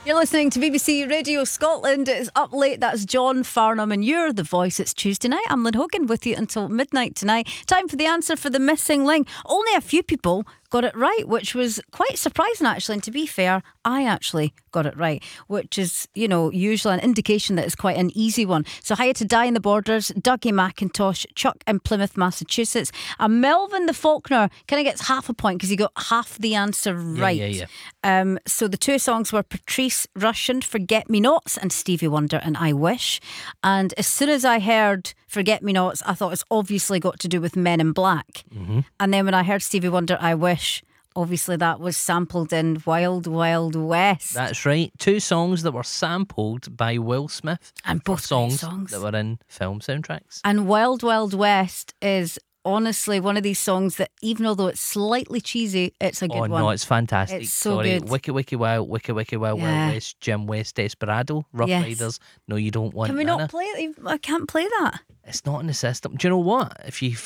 You're listening to BBC Radio Scotland. It's Up Late. That's John Farnham and You're the Voice. It's Tuesday night. I'm Lynn Hogan with you until midnight tonight. Time for the answer for the missing link. Only a few people got it right, which was quite surprising actually. And to be fair, I actually got it right, which is, usually an indication that it's quite an easy one. So hiya to Di in the Borders, Dougie McIntosh, Chuck in Plymouth, Massachusetts, and Melvin the Faulkner kind of gets half a point because he got half the answer right. So the two songs were Patrice Rushen, Forget Me Nots, and Stevie Wonder and I Wish. And as soon as I heard Forget Me Nots, I thought it's obviously got to do with Men in Black. And then when I heard Stevie Wonder, I Wish, obviously that was sampled in Wild Wild West. That's right. Two songs that were sampled by Will Smith. And both songs songs that were in film soundtracks. And Wild Wild West is honestly one of these songs that, even although it's slightly cheesy, it's a good one. No, it's fantastic. It's so good. Wiki Wiki Wild, Wiki Wiki Wild Wild West, Jim West, Desperado, Rough Riders. No, you don't want. Can we not play it? I can't play that. It's not in the system. Do you know what? If you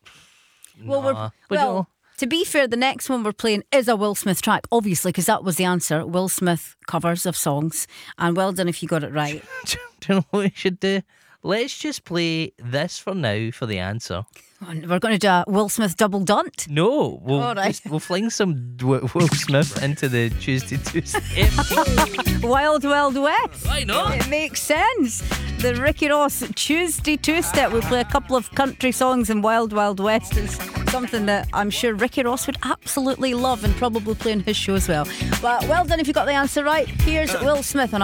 to be fair, the next one we're playing is a Will Smith track, obviously, because that was the answer. Will Smith covers of songs. And well done if you got it right. Do you know what we should do? Let's just play this for now for the answer. We're going to do a Will Smith double dunt. No, we'll fling some Will Smith into the Tuesday two-step. Wild Wild West. Why not? It makes sense. The Ricky Ross Tuesday two-step. We play a couple of country songs, and Wild Wild West is something that I'm sure Ricky Ross would absolutely love and probably play on his show as well. But well done if you got the answer right. Here's Will Smith on